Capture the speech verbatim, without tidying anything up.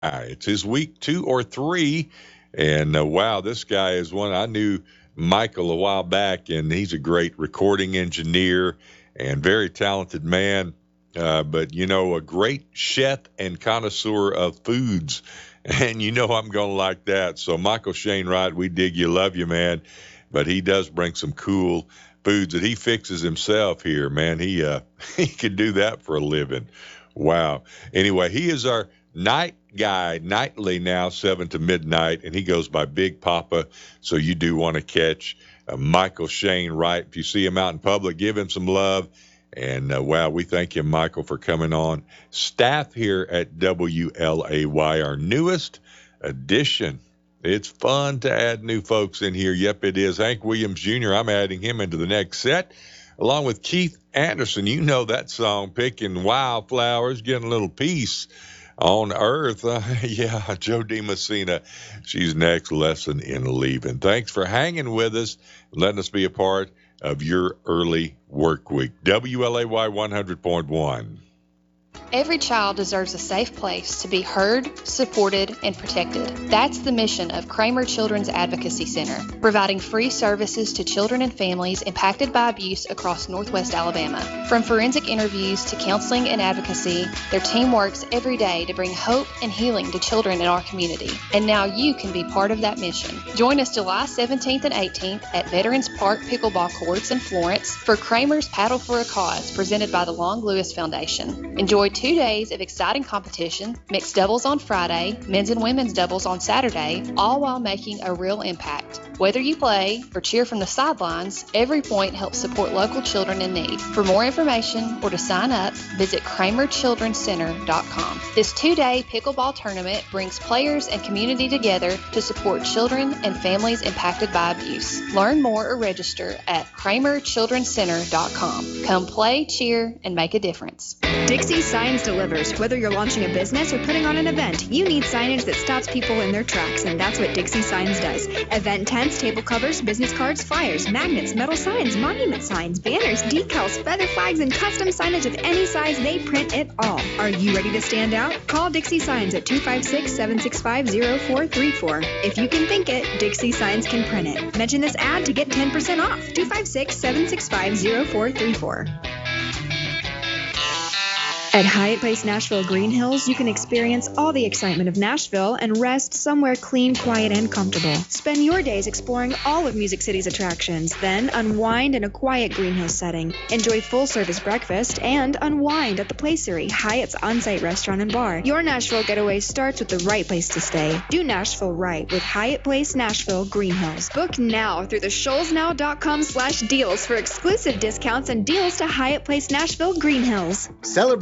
It's his week two or three. And uh, wow, this guy is one. I knew Michael a while back, and he's a great recording engineer and very talented man. Uh, but, you know, a great chef and connoisseur of foods. And you know I'm going to like that. So, Michael Shane Wright, we dig you, love you, man. But he does bring some cool foods that he fixes himself here, man. He, uh, he can do that for a living. Wow. Anyway, he is our night guy nightly now, seven to midnight, and he goes by Big Papa. So you do want to catch uh, Michael Shane Wright. If you see him out in public, give him some love. And uh, wow, we thank you, Michael, for coming on staff here at W L A Y, our newest addition. It's fun to add new folks in here. Yep, it is. Hank Williams Junior, I'm adding him into the next set, along with Keith Anderson. You know that song, Picking Wildflowers, Getting a Little Peace on Earth. Uh, yeah, Joe DiMessina, she's next. Lesson in Leaving. Thanks for hanging with us, letting us be a part of your early work week. W L A Y one hundred point one. Every child deserves a safe place to be heard, supported, and protected. That's the mission of Kramer Children's Advocacy Center, providing free services to children and families impacted by abuse across Northwest Alabama. From forensic interviews to counseling and advocacy, their team works every day to bring hope and healing to children in our community. And now you can be part of that mission. Join us July seventeenth and eighteenth at Veterans Park Pickleball Courts in Florence for Kramer's Paddle for a Cause, presented by the Long Lewis Foundation. Enjoy two days of exciting competition, mixed doubles on Friday, men's and women's doubles on Saturday, all while making a real impact. Whether you play or cheer from the sidelines, every point helps support local children in need. For more information or to sign up, visit kramer children's center dot com. This two-day pickleball tournament brings players and community together to support children and families impacted by abuse. Learn more or register at kramer children's center dot com. Come play, cheer, and make a difference. Dixie Signs delivers. Whether you're launching a business or putting on an event, you need signage that stops people in their tracks, and that's what Dixie Signs does. Event tents, table covers, business cards, flyers, magnets, metal signs, monument signs, banners, decals, feather flags, and custom signage of any size, they print it all. Are you ready to stand out? Call Dixie Signs at two five six, seven six five, zero four three four. If you can think it, Dixie Signs can print it. Mention this ad to get ten percent off. two five six, seven six five, zero four three four. At Hyatt Place Nashville Green Hills, you can experience all the excitement of Nashville and rest somewhere clean, quiet, and comfortable. Spend your days exploring all of Music City's attractions, then unwind in a quiet Green Hills setting. Enjoy full-service breakfast and unwind at the Placery, Hyatt's on-site restaurant and bar. Your Nashville getaway starts with the right place to stay. Do Nashville right with Hyatt Place Nashville Green Hills. Book now through the shoals now dot com slash deals for exclusive discounts and deals to Hyatt Place Nashville Green Hills. Celebrate